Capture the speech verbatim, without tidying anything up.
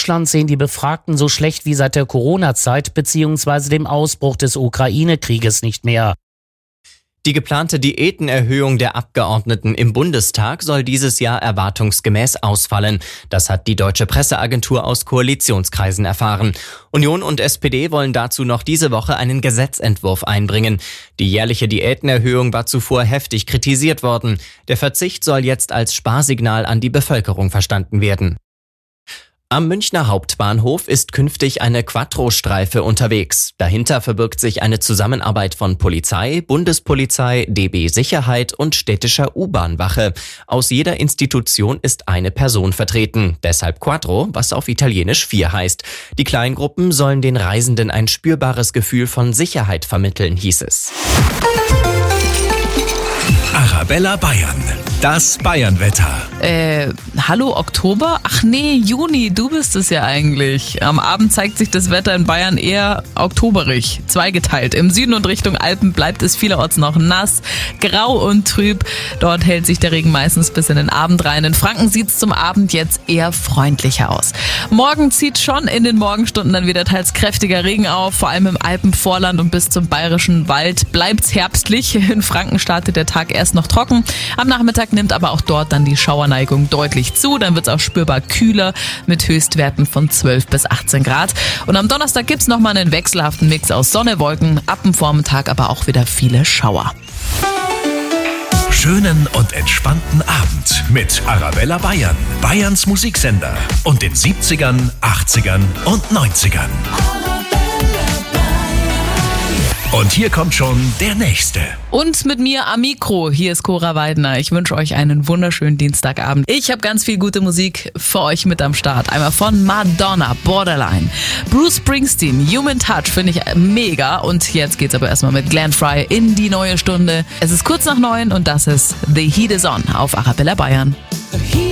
Deutschland sehen die Befragten so schlecht wie seit der Corona-Zeit bzw. dem Ausbruch des Ukraine-Krieges nicht mehr. Die geplante Diätenerhöhung der Abgeordneten im Bundestag soll dieses Jahr erwartungsgemäß ausfallen. Das hat die Deutsche Presseagentur aus Koalitionskreisen erfahren. Union und S P D wollen dazu noch diese Woche einen Gesetzentwurf einbringen. Die jährliche Diätenerhöhung war zuvor heftig kritisiert worden. Der Verzicht soll jetzt als Sparsignal an die Bevölkerung verstanden werden. Am Münchner Hauptbahnhof ist künftig eine Quattro-Streife unterwegs. Dahinter verbirgt sich eine Zusammenarbeit von Polizei, Bundespolizei, D B Sicherheit und städtischer U-Bahn-Wache. Aus jeder Institution ist eine Person vertreten. Deshalb Quattro, was auf Italienisch vier heißt. Die Kleingruppen sollen den Reisenden ein spürbares Gefühl von Sicherheit vermitteln, hieß es. Arabella Bayern, das Bayernwetter. Äh, hallo Oktober? Ach nee, Juni, du bist es ja eigentlich. Am Abend zeigt sich das Wetter in Bayern eher oktoberig, zweigeteilt. Im Süden und Richtung Alpen bleibt es vielerorts noch nass, grau und trüb. Dort hält sich der Regen meistens bis in den Abend rein. In Franken sieht es zum Abend jetzt eher freundlicher aus. Morgen zieht schon in den Morgenstunden dann wieder teils kräftiger Regen auf, vor allem im Alpenvorland und bis zum Bayerischen Wald bleibt's herbstlich. In Franken startet der Tag erst noch trocken. Am Nachmittag nimmt aber auch dort dann die Schauerneigung deutlich zu. Dann wird es auch spürbar kühler mit Höchstwerten von zwölf bis achtzehn Grad. Und am Donnerstag gibt es nochmal einen wechselhaften Mix aus Sonne, Wolken, ab dem Vormittag aber auch wieder viele Schauer. Schönen und entspannten Abend mit Arabella Bayern, Bayerns Musiksender und den siebzigern, achtzigern und neunzigern. Und hier kommt schon der Nächste. Und mit mir am Mikro, hier ist Cora Weidner. Ich wünsche euch einen wunderschönen Dienstagabend. Ich habe ganz viel gute Musik für euch mit am Start. Einmal von Madonna, Borderline. Bruce Springsteen, Human Touch, finde ich mega. Und jetzt geht's aber erstmal mit Glenn Frey in die neue Stunde. Es ist kurz nach neun und das ist The Heat Is On auf Arabella Bayern.